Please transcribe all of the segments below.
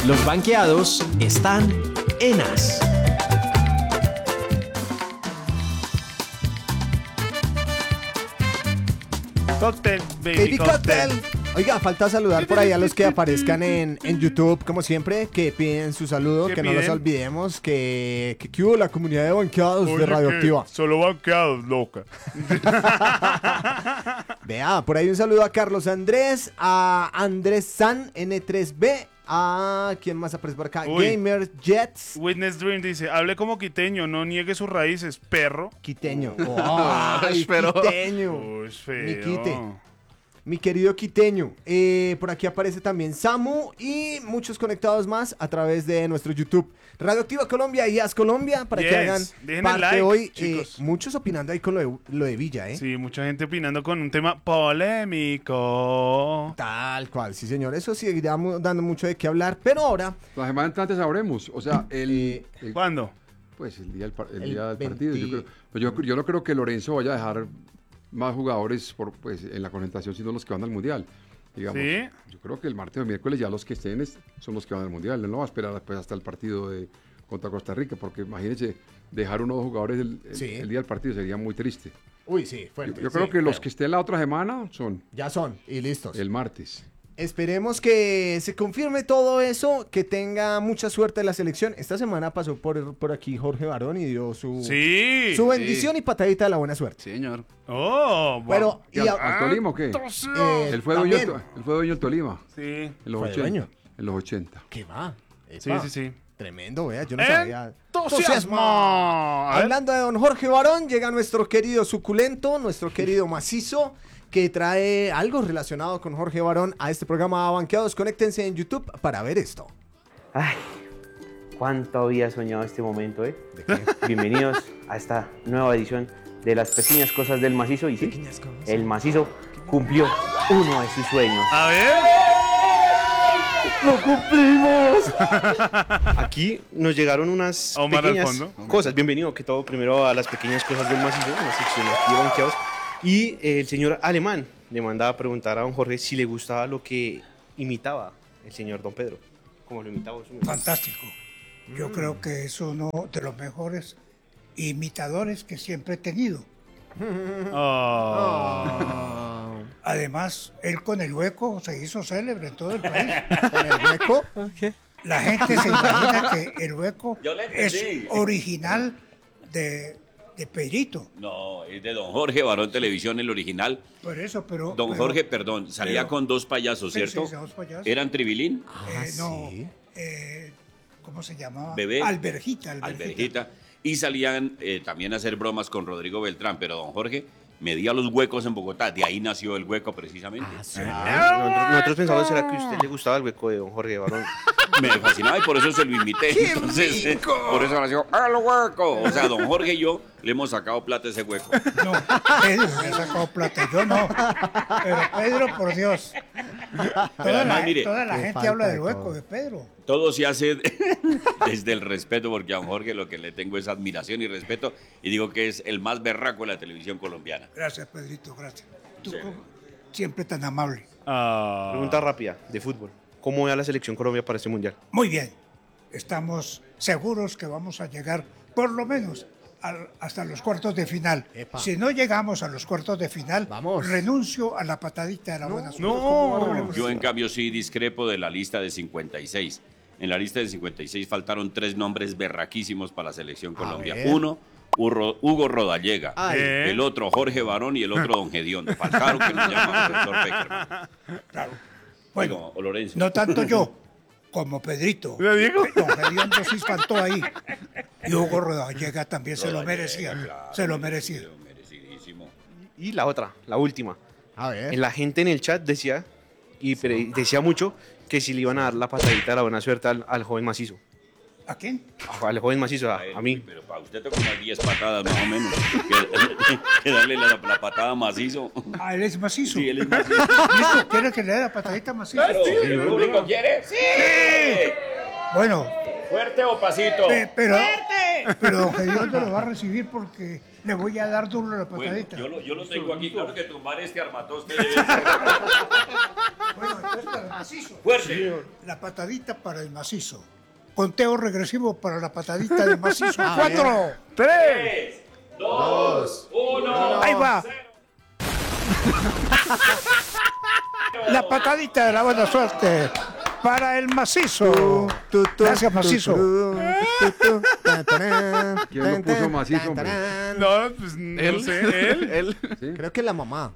Los banqueados están en As. Cóctel, Baby Cocktail. Oiga, falta saludar por ahí a los que aparezcan en YouTube, como siempre, que piden su saludo, que no los olvidemos, que hubo la comunidad de banqueados de Radioactiva. Solo banqueados, loca. Vea, por ahí un saludo a Carlos Andrés, a Andrés San, N3B, a ¿quién más aparece por acá? Gamer Jets. Witness Dream dice, hable como quiteño, no niegue sus raíces, perro. Quiteño. Ay, quiteño. Uy, feo. Mi quite. Mi querido quiteño. Por aquí aparece también Samu y muchos conectados más a través de nuestro YouTube. Radioactiva Colombia y As Colombia para que hagan parte like, hoy. chicos. Muchos opinando ahí con lo de Villa, ¿eh? Sí, mucha gente opinando con un tema polémico. Tal cual, sí señor. Eso seguirá dando mucho de qué hablar, pero ahora... La semana entrante sabremos. O sea, ¿Cuándo? Pues el día del partido. Yo no creo que Lorenzo vaya a dejar más jugadores en la concentración, sino los que van al Mundial. Digamos, ¿Sí? Yo creo que el martes o miércoles ya los que estén son los que van al Mundial. Él no va a esperar después hasta el partido contra Costa Rica, porque imagínense, dejar uno o dos jugadores el día del partido sería muy triste. Uy, sí, fuerte. Yo creo que los que estén la otra semana ya son, y listos. El martes. Esperemos que se confirme todo eso, que tenga mucha suerte la selección. Esta semana pasó por aquí Jorge Barón y dio su bendición y patadita de la buena suerte. Señor. Oh, bueno. ¿Al Tolima o qué? Él fue dueño del Tolima. Sí. En los 80. En los 80. ¿Qué va? Epa. Sí. Tremendo, vea, yo no sabía. ¡Entusiasmo! Hablando de don Jorge Barón, llega nuestro querido suculento, nuestro querido macizo, que trae algo relacionado con Jorge Barón a este programa Banqueados. Conéctense en YouTube para ver esto. Ay, cuánto había soñado este momento, ¿eh? Bienvenidos a esta nueva edición de Las Pequeñas Cosas del Macizo. Y sí, el Macizo cumplió uno de sus sueños. A ver. ¡Lo cumplimos! Aquí nos llegaron unas pequeñas cosas. Bienvenido, que todo primero a Las Pequeñas Cosas del Macizo, una sección aquí de Banqueados. Y el señor Alemán le mandaba a preguntar a don Jorge si le gustaba lo que imitaba el señor don Pedro. ¿Cómo lo imitaba? Fantástico. Yo creo que es uno de los mejores imitadores que siempre he tenido. Además, él con el hueco se hizo célebre en todo el país. ¿Con el hueco? La gente se imagina que el hueco es original de Pedrito. No, es de don Jorge Barón Televisión, el original. Por eso, pero... Don Jorge, perdón, salía con dos payasos, ¿cierto? Sí, dos payasos. ¿Eran Tribilín? No, ¿cómo se llamaba? Bebé. Alberjita. Y salían también a hacer bromas con Rodrigo Beltrán, pero don Jorge medía los huecos en Bogotá, de ahí nació el hueco precisamente. Nosotros pensamos, ¿será que a usted le gustaba el hueco de don Jorge Barón? Me fascinaba y por eso se lo imité. Entonces, por eso nació el hueco. O sea, don Jorge y yo le hemos sacado plata a ese hueco. No, Pedro me ha sacado plata, yo no. Pero Pedro, por Dios. Toda la gente habla del hueco de Pedro. Todo se hace desde el respeto, porque a don Jorge lo que le tengo es admiración y respeto, y digo que es el más berraco de la televisión colombiana. Gracias, Pedrito, gracias. Tú siempre tan amable. Pregunta rápida, de fútbol. ¿Cómo ve a la selección Colombia para este mundial? Muy bien. Estamos seguros que vamos a llegar, por lo menos, hasta los cuartos de final. Epa. Si no llegamos a los cuartos de final, renuncio a la patadita de la buena suerte. Yo en cambio sí discrepo de la lista de 56. En la lista de 56 faltaron 3 nombres berraquísimos para la selección Colombia. Uno, Hugo Rodallega. El otro, Jorge Barón, y el otro, don Gediondo. Faltaron que nos llaman profesor Peckerman. Claro. Bueno, o Lorenzo. No tanto yo como Pedrito. ¿Le digo? Don Gediondo sí faltó ahí. Y Hugo Rodallega también se lo merecía. Claro, se lo merecía. Merecidísimo. Y la otra, la última. A ver. La gente en el chat decía mucho que si le iban a dar la patadita de la buena suerte al joven macizo. ¿A quién? Al joven macizo, a mí. Pero para usted te como 10 patadas más o menos. que darle la patada macizo. Ah, él es macizo. Sí, él es macizo. ¿Listo? ¿Quiere que le dé la patadita macizo? Claro, ¿el público quiere? ¡Sí! Bueno. ¿Fuerte o pasito? Pero don Gediondo lo va a recibir porque Le voy a dar duro la patadita. Bueno, yo lo tengo aquí, claro que tumbar este armatoste. Bueno, entonces para el macizo. Fuerte. La patadita para el macizo. Conteo regresivo para la patadita del macizo. 4, 3, 2, 1. Ahí va. La patadita de la buena suerte para el macizo. Gracias, macizo. ¿Quién lo puso macizo, hombre? No, pues no sé, él. ¿Sí? Creo que la mamá.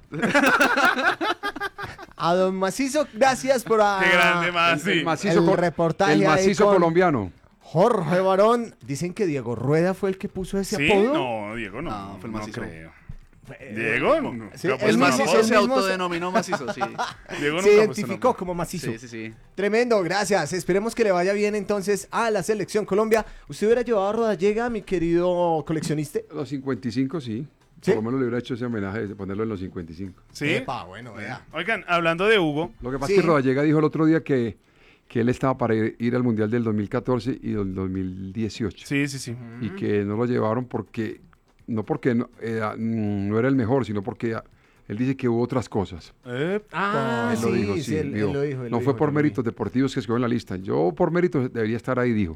A don Macizo, gracias por Qué grande, Maci. El macizo, el reportaje el ahí macizo con colombiano. Jorge Barón. Dicen que Diego Rueda fue el que puso ese ¿Sí? apodo. No, Diego no. No, fue el macizo. creo. ¿Diego? No. Sí, Capaz el El no. macizo él se mismo autodenominó macizo, sí. Diego nunca ha Se puesto identificó nombre. como Macizo. Sí. Tremendo, gracias. Esperemos que le vaya bien entonces a la selección Colombia. ¿Usted hubiera llevado a Rodallega, mi querido coleccionista? Los 55, sí. ¿Sí? Por lo menos le hubiera hecho ese homenaje de ponerlo en los 55. ¿Sí? Epa, bueno, vea. Oigan, hablando de Hugo, Lo que pasa Sí. es que Rodallega dijo el otro día que él estaba para ir al Mundial del 2014 y del 2018. sí. Y que no lo llevaron porque no era el mejor, sino porque él dice que hubo otras cosas. Ah, Él lo dijo, sí, él dijo, lo dijo. él no lo fue dijo, por yo lo méritos deportivos que escogió en la lista. Yo por méritos debería estar ahí, dijo.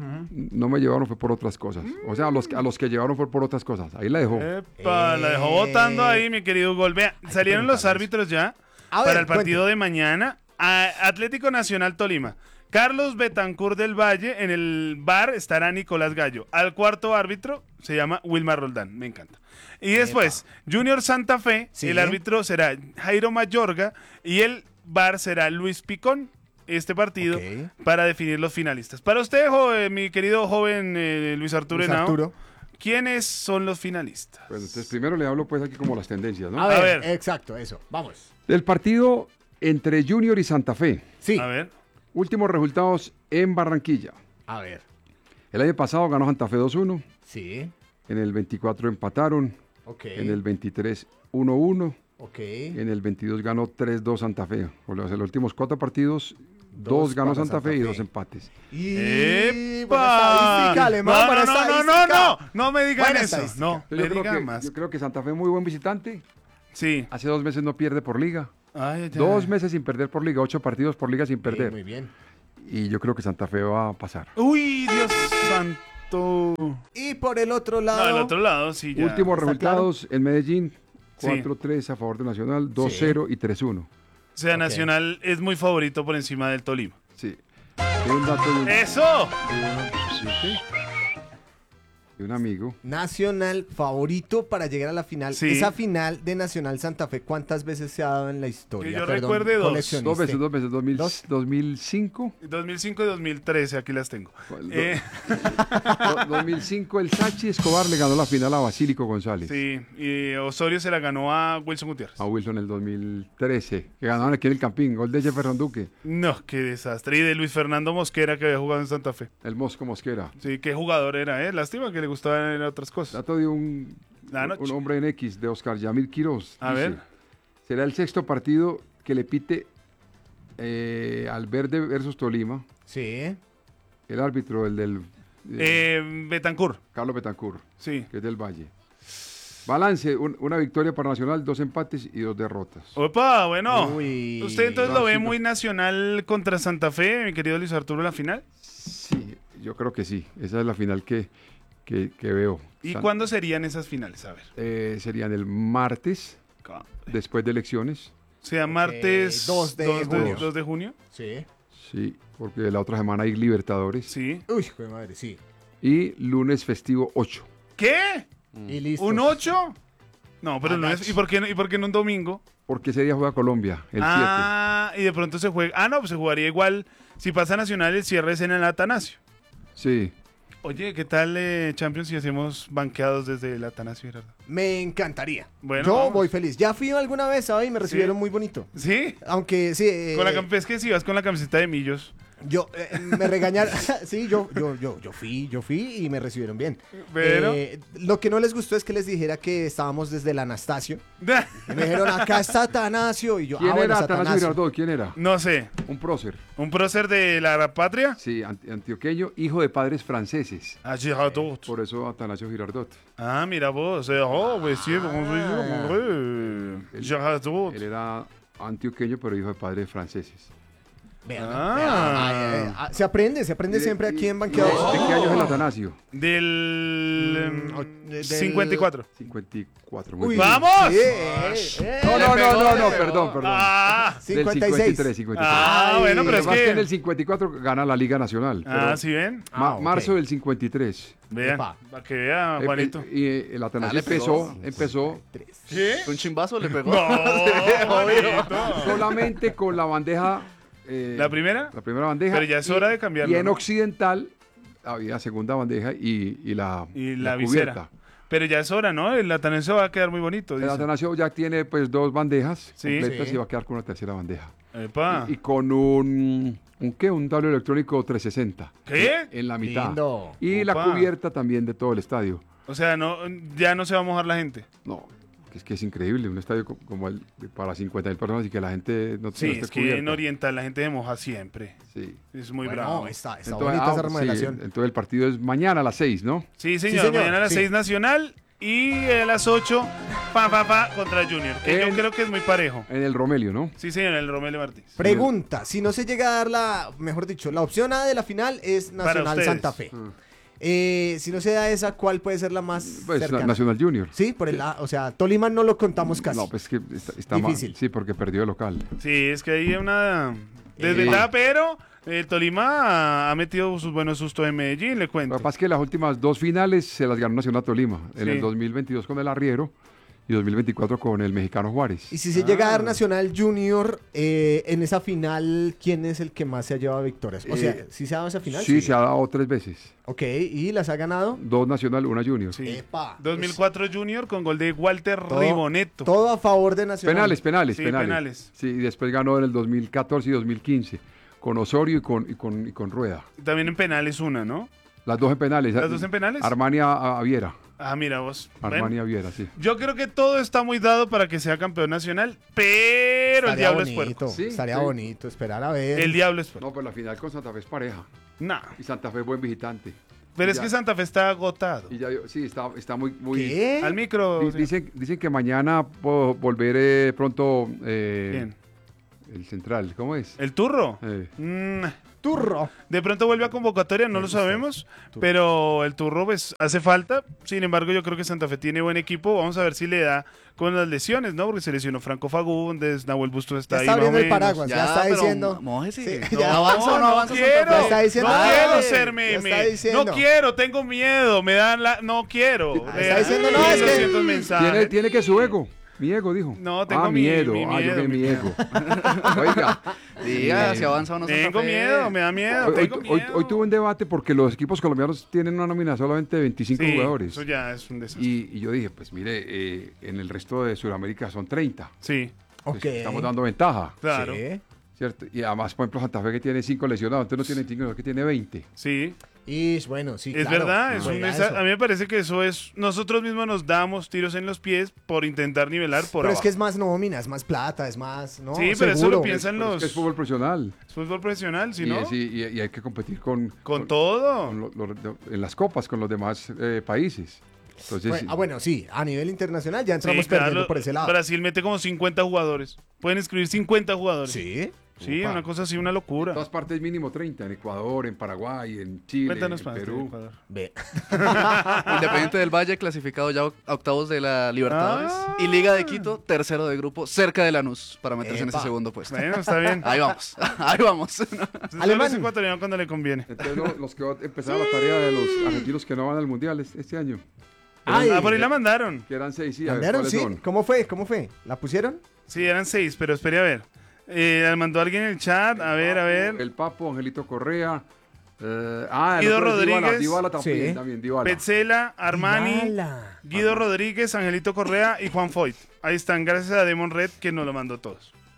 No me llevaron, fue por otras cosas. O sea, a los que llevaron fue por otras cosas. Ahí la dejó. Epa, la dejó votando ahí, mi querido Gol. Vea, salieron los árbitros ya A para ver, el partido de mañana. Atlético Nacional Tolima. Carlos Betancur del Valle. En el bar estará Nicolás Gallo. Al cuarto árbitro se llama Wilmar Roldán. Me encanta. Y después, Junior Santa Fe. Sí. El árbitro será Jairo Mayorga. Y el bar será Luis Picón. Este partido Ok. para definir los finalistas. Para usted, mi querido joven Luis Arturo Luis Henao, Arturo. ¿quiénes son los finalistas? Bueno, entonces primero le hablo pues aquí como las tendencias, ¿no? A ver, ver. exacto, eso. Vamos. Del partido entre Junior y Santa Fe. Sí. A ver. Últimos resultados en Barranquilla. A ver. El año pasado ganó Santa Fe 2-1. Sí. En el 24 empataron. Ok. En el 23 1-1. Ok. En el 22 ganó 3-2 Santa Fe. O sea, los últimos 4 partidos, 2 ganó para Santa Fe y Fe. 2 empates. Y ¡Epa! buena estadística, alemán, buena estadística. No me digan Buena eso. estadística. No, Yo me creo, digan que, más. yo creo que Santa Fe es muy buen visitante. Sí. Hace 2 meses no pierde por liga. Ay, ay, 2 ay. meses sin perder por liga, 8 partidos por liga sin Sí, perder. muy bien. Y yo creo que Santa Fe va a pasar. Uy, Dios santo. Y por el otro lado. No, del otro lado, sí, ya. Últimos ¿Está resultados en Medellín, Sí. 4-3 a favor de Nacional, 2-0 y 3-1. O sea, Nacional es muy favorito por encima del Tolima. Sí. Hay un dato ¡Eso! de un amigo. Nacional favorito para llegar a la final. Sí. Esa final de Nacional Santa Fe, ¿cuántas veces se ha dado en la historia? Que yo recuerde dos. coleccionista. 2 veces, 2005. 2005 y 2013, aquí las tengo. ¿Cuál? 2005 el Sachi Escobar le ganó la final a Basílico González. Sí, y Osorio se la ganó a Wilson Gutiérrez. A Wilson en el 2013, que ganaron aquí en el Campín, gol de Jefferson Duque, No, qué desastre. Y de Luis Fernando Mosquera, que había jugado en Santa Fe. el Mosco Mosquera. Sí, qué jugador era, ¿eh? Lástima que le gustaban otras cosas. Dato de un hombre en X, de Oscar Yamil Quiroz. A ver. Será el 6º partido que le pite al Verde versus Tolima, Sí. el árbitro, el del Betancur, Carlos Betancur, sí. que es del Valle. Balance, una victoria para Nacional, 2 empates y 2 derrotas. Opa, bueno. Uy. ¿Usted entonces lo ve Racing. muy Nacional contra Santa Fe, mi querido Luis Arturo, la final? Sí, yo creo que sí. Esa es la final que veo. ¿Y cuándo serían esas finales? A ver. Serían el martes, después de elecciones. O sea, martes 2 de junio. 2 de junio. Sí. Sí, porque la otra semana hay Libertadores. Sí. Uy, joder, madre, sí. Y lunes festivo 8. ¿Qué? Y listo. ¿Un 8? No, pero no es. Agache. ¿Y por qué no un domingo? Porque ese día juega Colombia, el 7. Y de pronto se juega. Ah, no, pues se jugaría igual. Si pasa Nacional, el cierre es en el Atanasio. Sí. Oye, ¿qué tal Champions si hacemos banqueados desde el Atanasio, Gerardo? Me encantaría. Bueno, Yo vamos. voy feliz. Ya fui alguna vez, ¿sabes? Y me recibieron Sí. muy bonito. ¿Sí? Aunque sí. Con la es que si vas con la camiseta de Millos, Me regañaron. Sí, yo fui y me recibieron bien. Pero lo que no les gustó es que les dijera que estábamos desde el Anastasio. Y me dijeron, acá está Atanasio. Y yo, ¿Quién era Atanasio Atanasio Girardot? ¿Quién era? no sé. Un prócer. ¿Un prócer de la patria? Sí, antioqueño, hijo de padres franceses. Ah, Girardot. Por eso Atanasio Girardot. Ah, mira vos. Pues sí, Girardot. Él era antioqueño, pero hijo de padres franceses. Vean, se aprende siempre aquí en Banqueados. ¿De qué año es el Atanasio? Del 54. 54. Uy, ¡Vamos! Sí, No, perdón. Ah, Del 56. 53. Bueno, pero es Lo que que... en el 54 gana la Liga Nacional. Ah, ¿sí ven? Ok. Marzo del 53. Vean, Epa. para que vea, Juanito. Y el Atanasio empezó ¿Qué? Un chimbazo le pegó. No, Juanito. solamente con la bandeja. ¿La primera? La primera bandeja. Pero ya es hora de cambiarlo, Y en ¿no? Occidental había segunda bandeja y la visera. cubierta. Pero ya es hora, ¿no? El Atanasio va a quedar muy bonito. El dice. Atanasio ya tiene pues 2 bandejas Sí. completas Sí. y va a quedar con una tercera bandeja. Epa. Y con un tablero electrónico 360. ¿Qué? En la mitad. Lindo. Y la Opa. cubierta también de todo el estadio. O sea, ya no se va a mojar la gente. No, es que es increíble. Un estadio como el para 50.000 personas y que la gente no Sí, esté es que cubierta. en Oriental la gente se moja siempre. Sí. Es muy Bueno, bravo. está Entonces, bonita esa sí, remodelación. entonces el partido es mañana a las 6, ¿no? Sí, señor. señor, Mañana a las sí. 6 Nacional y a las 8 contra Junior. Que yo creo que es muy parejo. En el Romelio, ¿no? Sí, señor, el Romelio Martínez. Pregunta, si no se llega a dar mejor dicho, la opción A de la final es Nacional ustedes. Santa Fe. Si no se da esa, ¿cuál puede ser la más Pues cercana? Nacional Junior. Sí, por el A, o sea, Tolima no lo contamos casi. No, pues que está mal. Difícil. Sí, porque perdió el local. Sí, es que hay una desventaja, pero el Tolima ha metido sus buenos sustos en Medellín, le Lo cuento. que pasa es que las últimas 2 finales se las ganó Nacional Tolima. En Sí. el 2022 con el Arriero y 2024 con el Mexicano Juárez. Y si se llega a dar Nacional Junior, en esa final, ¿quién es el que más se ha llevado victorias? O sea, ¿sí se ha dado esa final? Sí, se ha dado 3 veces. Ok, ¿y las ha ganado? 2 Nacional, 1 Junior. Sí. Epa. 2004 Junior con gol de Walter Todo- Riboneto. Todo a favor de Nacional. Penales. Sí, penales. Sí, y después ganó en el 2014 y 2015 con Osorio y con Rueda. También en penales una, ¿no? Las 2 en penales. ¿Las 2 en penales? Armania Aviera. Ah, mira vos. Bueno, Armania Aviera, sí. yo creo que todo está muy dado para que sea campeón nacional, pero el diablo es puerco. Sí, Estaría sí. bonito, esperar a ver. El diablo es puerco. No, pues la final con Santa Fe es pareja. Nah. Y Santa Fe es buen visitante. Pero es Ya. que Santa Fe está agotado. Y ya, sí, está muy... ¿Qué? Al micro. Di- señor. Dicen que mañana volveré pronto ¿Quién? el central. ¿Cómo es? ¿El turro? Turro. De pronto vuelve a convocatoria, no lo sabemos, pero el turro pues hace falta. Sin embargo, yo creo que Santa Fe tiene buen equipo. Vamos a ver si le da con las lesiones, ¿no? Porque se lesionó Franco Fagundes, Nahuel Bustos está Ya ahí está más o abriendo el menos. paraguas, ya está pero diciendo. mójese. Sí, No, ya. avanza o no avanza Santa quiero, Fe. Ya está diciendo, no dale, quiero ya ser está meme. diciendo. No quiero, tengo miedo, me dan la... No quiero. Está diciendo, no, es que- 200 mensajes. Tiene que su ego. Mi ego, dijo. No, tengo mi miedo. miedo, Yo que mi mi ego. Oiga. Diga si avanza o no Santa Tengo Fe. miedo, me da miedo, Hoy, tengo hoy- miedo. hoy tuve un debate porque los equipos colombianos tienen una nómina solamente de 25 Sí, jugadores. eso ya es un desastre. Y yo dije, pues mire, en el resto de Sudamérica son 30. Sí, Pues, Ok. estamos dando ventaja, claro. Sí. ¿cierto? Y además, por ejemplo, Santa Fe que tiene 5 lesionados, entonces no tiene 5, sino que tiene 20. Sí, Y bueno, sí, es claro. verdad. Es un Juega desa- eso. a mí me parece que eso es. Nosotros mismos nos damos tiros en los pies por intentar nivelar por Pero es abajo. que es más nómina, es más plata, es más, ¿no? Sí, pero eso Seguro. lo piensan Pero es los. que es fútbol profesional. Es fútbol profesional, si y, no. y hay que competir con Todo. en las copas con los demás países. Entonces, Bueno, sí, a nivel internacional ya Sí, entramos claro, perdiendo por ese lado. Brasil mete como 50 jugadores. Pueden escribir 50 jugadores. Sí. Sí, Opa. una cosa así, una en locura. todas partes mínimo 30, en Ecuador, en Paraguay, en Chile, Cuéntanos en más de Perú. Ecuador. Ve. Independiente del Valle clasificado ya a octavos de la Libertadores. Y Liga de Quito, tercero de grupo, cerca de Lanús para meterse en Epa. ese segundo puesto. Bueno, está bien. Ahí vamos, ahí vamos. Alemán. Alemán. Es ecuatoriano cuando le conviene. Entonces los que van a empezar la tarea de los argentinos que no van al Mundial este año. Ay, Ah, por ahí la mandaron. Que eran 6, sí, a ver, ¿Cambiaron? ¿cuáles Sí. son? ¿Cómo fue? ¿Cómo fue? ¿La pusieron? Sí, eran 6, pero espere a ver. La mandó alguien en el chat. A ver, a ver. El Papo, Angelito Correa. el Guido otro es Rodríguez. Dybala también, Sí. también, Dybala. Petzela, Armani, Dybala. Guido Rodríguez, Angelito Correa y Juan Foyt. Ahí están, gracias a Demon Red que nos lo mandó todos.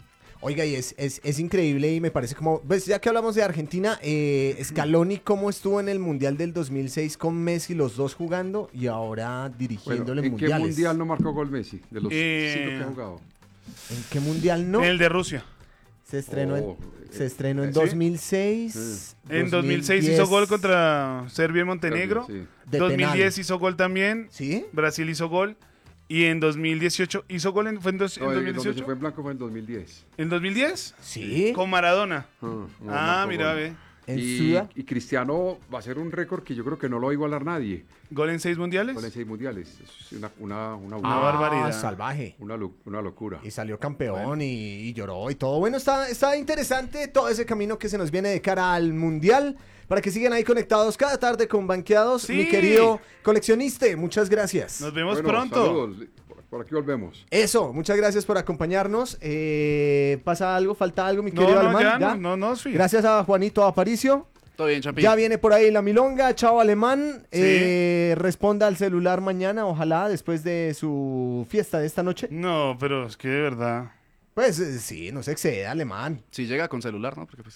Oiga, y es increíble y me parece como, pues ya que hablamos de Argentina, Scaloni cómo estuvo en el Mundial del 2006 con Messi, los dos jugando y ahora dirigiendo los mundiales. ¿En qué Mundial no marcó gol Messi? De los 5 que ha jugado. ¿En qué Mundial no? En el de Rusia. Se estrenó en 2006. Sí. En 2006 hizo gol contra Serbia y Montenegro. Sí. 2010 hizo gol también. ¿Sí? Brasil hizo gol. Y en 2018 hizo gol. ¿Fue en 2018? Se fue en blanco fue en 2010. ¿En 2010? Sí. Con Maradona. Mira, ve. Y Cristiano va a ser un récord que yo creo que no lo va a igualar nadie. ¿Gol en 6 mundiales? Gol en 6 mundiales. Es una barbaridad. Salvaje. Una locura. Y salió campeón y lloró y todo. Bueno, está interesante todo ese camino que se nos viene de cara al Mundial. Para que sigan ahí conectados cada tarde con Banqueados. Sí. Mi querido coleccionista, muchas gracias. Nos vemos pronto. Saludos. Por aquí volvemos. Eso, muchas gracias por acompañarnos. ¿Pasa algo? ¿Falta algo, mi querido Alemán? No, sí. Gracias a Juanito Aparicio. Todo bien, Champi. Ya viene por ahí la milonga. Chao, Alemán. Sí. Responda al celular mañana, ojalá, después de su fiesta de esta noche. No, pero es que de verdad... Pues sí, no se exceda, Alemán. Si llega con celular, ¿no? Porque pues...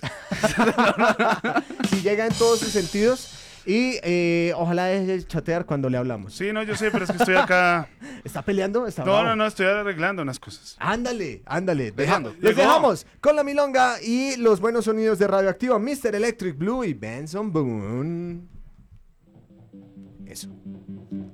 Si llega en todos sus sentidos. Y ojalá deje de chatear cuando le hablamos. Sí, no, yo sé, pero es que estoy acá. ¿Está peleando? No, estoy arreglando unas cosas. Ándale. Les dejamos con la milonga y los buenos sonidos de Radioactiva, Mr. Electric Blue y Benson Boone. Eso.